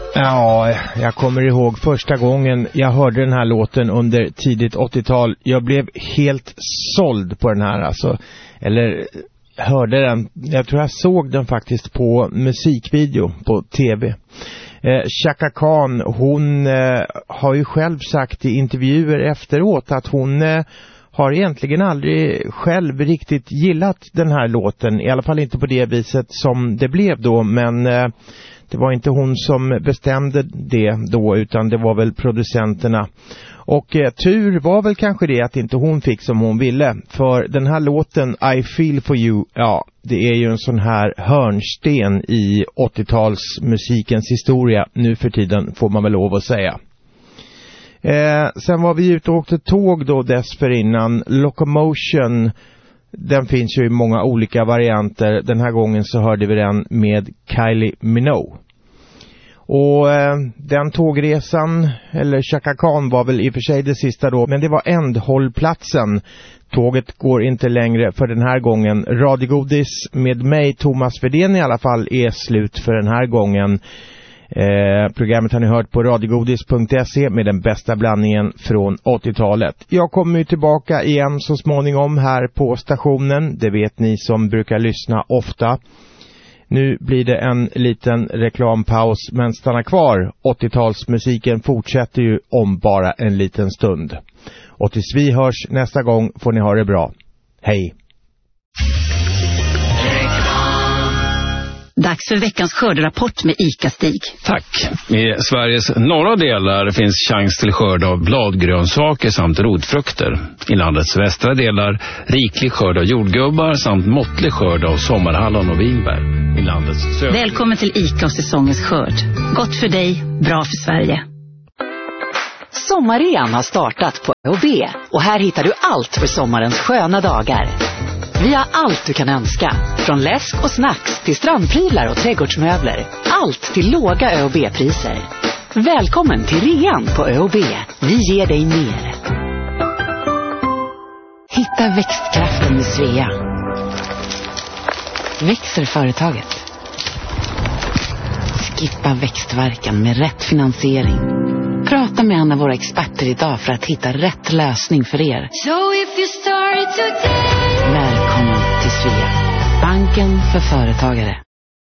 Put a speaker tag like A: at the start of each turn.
A: Ja, jag kommer ihåg första gången jag hörde den här låten under tidigt 80-tal. Jag blev helt såld på den här alltså. Eller hörde den. Jag tror jag såg den faktiskt på musikvideo på tv. Chaka Khan, hon har ju själv sagt i intervjuer efteråt att hon har egentligen aldrig själv riktigt gillat den här låten. I alla fall inte på det viset som det blev då, men det var inte hon som bestämde det då, utan det var väl producenterna. Och tur var väl kanske det att inte hon fick som hon ville. För den här låten I Feel For You, ja, det är ju en sån här hörnsten i 80-talsmusikens historia. Nu för tiden får man väl lov att säga. Sen var vi ute och åkte tåg då dessförinnan. Locomotion, den finns ju i många olika varianter. Den här gången så hörde vi den med Kylie Minogue. Och den tågresan, eller Chaka Khan var väl i och för sig det sista då, men det var ändhållplatsen. Tåget går inte längre för den här gången. Radiogodis med mig, Thomas Wedén i alla fall, är slut för den här gången. Programmet har ni hört på radiogodis.se med den bästa blandningen från 80-talet. Jag kommer ju tillbaka igen så småningom här på stationen. Det vet ni som brukar lyssna ofta. Nu blir det en liten reklampaus, men stanna kvar. 80-talsmusiken fortsätter ju om bara en liten stund. Och tills vi hörs nästa gång får ni ha det bra. Hej!
B: Dags för veckans skörderapport med ICA-Stig.
C: Tack. I Sveriges norra delar finns chans till skörd av bladgrönsaker samt rotfrukter. I landets västra delar riklig skörd av jordgubbar samt måttlig skörd av sommarhallon och vinbär. I landets söder...
B: Välkommen till ICA och säsongens skörd. Gott för dig, bra för Sverige.
D: Sommarrean har startat på ÖoB och här hittar du allt för sommarens sköna dagar. Vi har allt du kan önska. Från läsk och snacks till strandprylar och trädgårdsmöbler. Allt till låga ÖoB-priser. Välkommen till rean på ÖoB. Vi ger dig mer. Hitta växtkraften med Svea. Växer företaget. Skippa växtverkan med rätt finansiering. Prata med en av våra experter idag för att hitta rätt lösning för er. Välkommen till Svea, banken för företagare.